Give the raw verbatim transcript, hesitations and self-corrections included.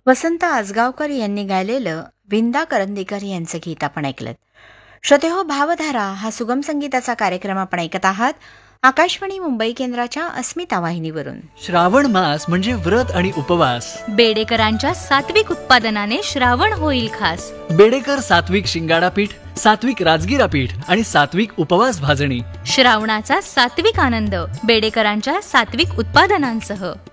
वसंत आसगावकर यांनी गायलेलं विंदा करंदीकर यांचं गीत आपण ऐकलं. श्रोतेहो, भावधारा हा सुगम संगीताचा कार्यक्रम आपण ऐकत आहात आकाशवाणी मुंबई केंद्राच्या अस्मिता वाहिनीवरून. श्रावण मास म्हणजे व्रत आणि उपवास. बेडेकरांच्या सात्विक उत्पादनाने श्रावण होईल खास. बेडेकर सात्विक शिंगाडा पीठ, सात्विक राजगिरा पीठ आणि सात्विक उपवास भाजणी. श्रावणाचा सात्विक आनंद बेडेकरांच्या सात्विक उत्पादनांसह.